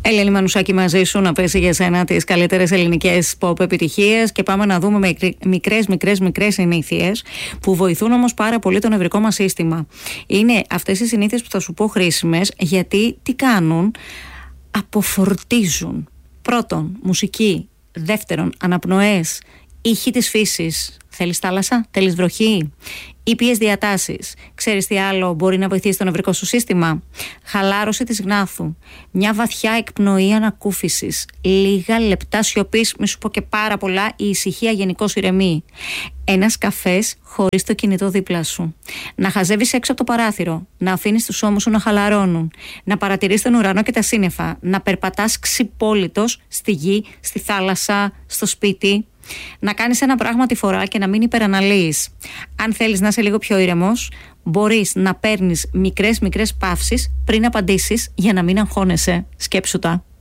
Ελένη Μανουσάκη μαζί σου, να πέσει για σένα τις καλύτερες ελληνικές pop επιτυχίες και πάμε να δούμε μικρές συνήθειες που βοηθούν όμως πάρα πολύ το νευρικό μας σύστημα. Είναι αυτές οι συνήθειες που θα σου πω χρήσιμες γιατί τι κάνουν? Αποφορτίζουν. Πρώτον, μουσική. Δεύτερον, αναπνοές. Ήχοι της φύσης. Θέλεις θάλασσα? Θέλεις βροχή? Ήπιες διατάσεις. Ξέρεις τι άλλο μπορεί να βοηθήσει το νευρικό σου σύστημα? Χαλάρωση της γνάθου. Μια βαθιά εκπνοή ανακούφισης. Λίγα λεπτά σιωπής, μη σου πω και πάρα πολλά, η ησυχία γενικώς ηρεμεί. Ένας καφές χωρίς το κινητό δίπλα σου. Να χαζεύεις έξω από το παράθυρο. Να αφήνεις τους ώμους σου να χαλαρώνουν. Να παρατηρείς τον ουρανό και τα σύννεφα. Να περπατάς ξυπόλυτος στη γη, στη θάλασσα, στο σπίτι. Να κάνεις ένα πράγμα τη φορά και να μην υπεραναλύεις. Αν θέλεις να είσαι λίγο πιο ήρεμος, μπορείς να παίρνεις μικρές παύσεις πριν απαντήσεις για να μην αγχώνεσαι. Σκέψου τα.